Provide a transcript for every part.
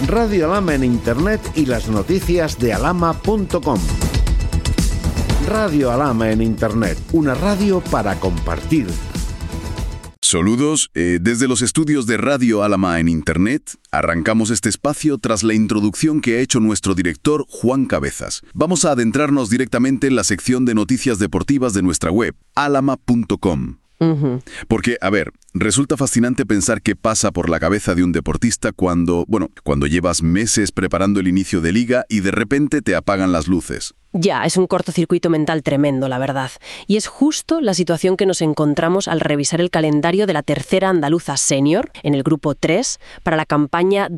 Radio Alhama en Internet y las noticias de alhama.com. Radio Alhama en Internet, una radio para compartir. Saludos, desde los estudios de Radio Alhama en Internet, arrancamos este espacio tras la introducción que ha hecho nuestro director Juan Cabezas. Vamos a adentrarnos directamente en la sección de noticias deportivas de nuestra web, alhama.com. Porque, a ver, resulta fascinante pensar qué pasa por la cabeza de un deportista cuando llevas meses preparando el inicio de liga y de repente te apagan las luces. Ya, es un cortocircuito mental tremendo, la verdad. Y es justo la situación que nos encontramos al revisar el calendario de la tercera andaluza senior, en el grupo 3, para la campaña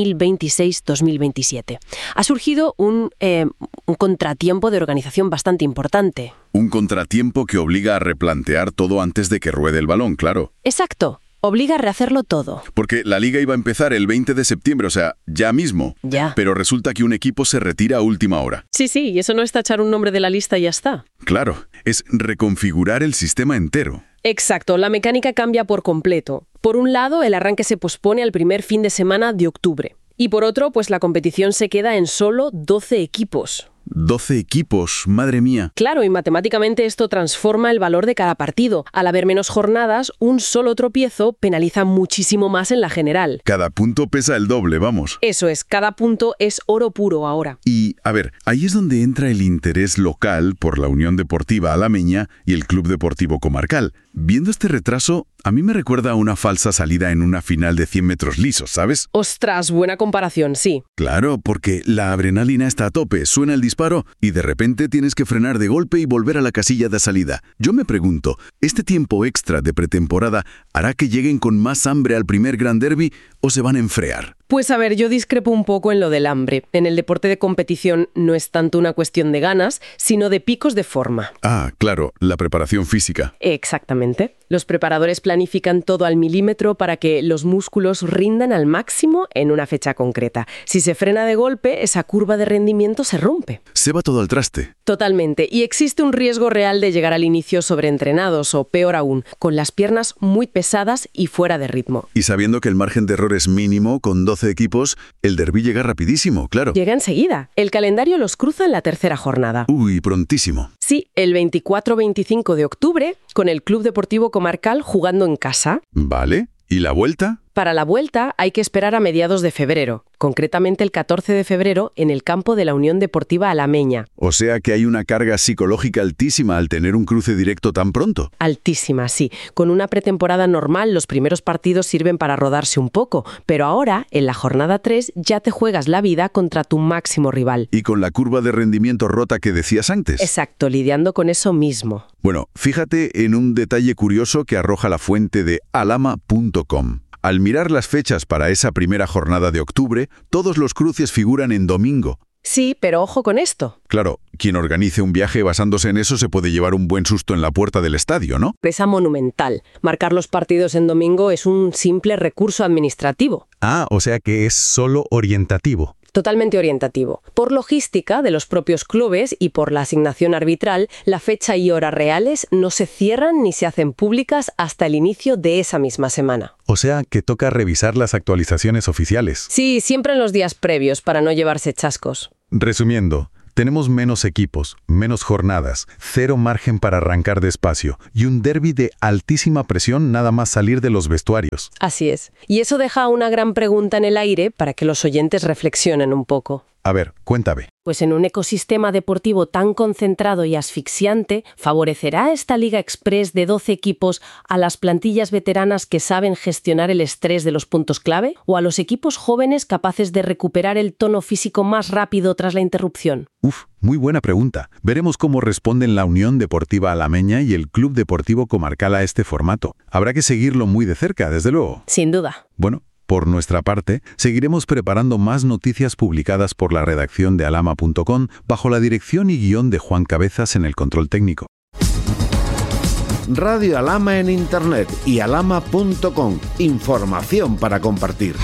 2026-2027. Ha surgido un contratiempo de organización bastante importante. Un contratiempo que obliga a replantear todo antes de que ruede el balón, claro. Exacto. Obliga a rehacerlo todo. Porque la liga iba a empezar el 20 de septiembre, o sea, ya mismo. Ya. Pero resulta que un equipo se retira a última hora. Sí, y eso no es tachar un nombre de la lista y ya está. Claro, es reconfigurar el sistema entero. Exacto, la mecánica cambia por completo. Por un lado, el arranque se pospone al primer fin de semana de octubre. Y por otro, pues la competición se queda en solo 12 equipos. 12 equipos, madre mía. Claro, y matemáticamente esto transforma el valor de cada partido. Al haber menos jornadas, un solo tropiezo penaliza muchísimo más en la general. Cada punto pesa el doble, vamos. Eso es, cada punto es oro puro ahora. Y, a ver, ahí es donde entra el interés local por la Unión Deportiva Alameña y el Club Deportivo Comarcal. Viendo este retraso, a mí me recuerda a una falsa salida en una final de 100 metros lisos, ¿sabes? Ostras, buena comparación, sí. Claro, porque la adrenalina está a tope, suena el disparo y de repente tienes que frenar de golpe y volver a la casilla de salida. Yo me pregunto, ¿este tiempo extra de pretemporada hará que lleguen con más hambre al primer Gran Derby o se van a enfriar? Pues a ver, yo discrepo un poco en lo del hambre. En el deporte de competición no es tanto una cuestión de ganas, sino de picos de forma. Ah, claro, la preparación física. Exactamente. Los preparadores planifican todo al milímetro para que los músculos rindan al máximo en una fecha concreta. Si se frena de golpe, esa curva de rendimiento se rompe. Se va todo al traste. Totalmente. Y existe un riesgo real de llegar al inicio sobreentrenados o, peor aún, con las piernas muy pesadas y fuera de ritmo. Y sabiendo que el margen de error es mínimo, con 12 equipos, el derbi llega rapidísimo, claro. Llega enseguida. El calendario los cruza en la tercera jornada. Uy, prontísimo. Sí, el 24-25 de octubre, con el Club Deportivo Comarcal jugando en casa. Vale. ¿Y la vuelta? Para la vuelta hay que esperar a mediados de febrero, concretamente el 14 de febrero en el campo de la Unión Deportiva Alameña. O sea que hay una carga psicológica altísima al tener un cruce directo tan pronto. Altísima, sí. Con una pretemporada normal los primeros partidos sirven para rodarse un poco, pero ahora, en la jornada 3, ya te juegas la vida contra tu máximo rival. Y con la curva de rendimiento rota que decías antes. Exacto, lidiando con eso mismo. Bueno, fíjate en un detalle curioso que arroja la fuente de alhama.com. Al mirar las fechas para esa primera jornada de octubre, todos los cruces figuran en domingo. Sí, pero ojo con esto. Claro, quien organice un viaje basándose en eso se puede llevar un buen susto en la puerta del estadio, ¿no? Pesa monumental. Marcar los partidos en domingo es un simple recurso administrativo. Ah, o sea que es solo orientativo. Totalmente orientativo. Por logística de los propios clubes y por la asignación arbitral, la fecha y hora reales no se cierran ni se hacen públicas hasta el inicio de esa misma semana. O sea que toca revisar las actualizaciones oficiales. Sí, siempre en los días previos para no llevarse chascos. Resumiendo, tenemos menos equipos, menos jornadas, cero margen para arrancar despacio y un derbi de altísima presión nada más salir de los vestuarios. Así es. Y eso deja una gran pregunta en el aire para que los oyentes reflexionen un poco. A ver, cuéntame. Pues en un ecosistema deportivo tan concentrado y asfixiante, ¿favorecerá esta Liga Express de 12 equipos a las plantillas veteranas que saben gestionar el estrés de los puntos clave? ¿O a los equipos jóvenes capaces de recuperar el tono físico más rápido tras la interrupción? Muy buena pregunta. Veremos cómo responden la Unión Deportiva Alameña y el Club Deportivo Comarcal a este formato. Habrá que seguirlo muy de cerca, desde luego. Sin duda. Bueno, por nuestra parte, seguiremos preparando más noticias publicadas por la redacción de alhama.com bajo la dirección y guión de Juan Cabezas en el control técnico. Radio Alhama en Internet y alhama.com. Información para compartir.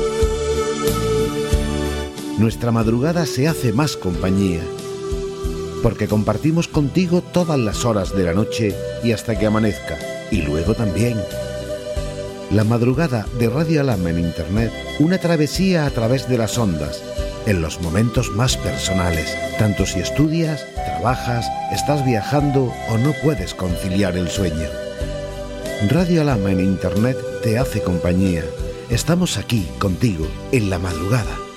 Nuestra madrugada se hace más compañía. porque compartimos contigo todas las horas de la noche y hasta que amanezca, y luego también. La madrugada de Radio Alhama en Internet, una travesía a través de las ondas, en los momentos más personales, tanto si estudias, trabajas, estás viajando o no puedes conciliar el sueño. Radio Alhama en Internet te hace compañía. Estamos aquí contigo en la madrugada.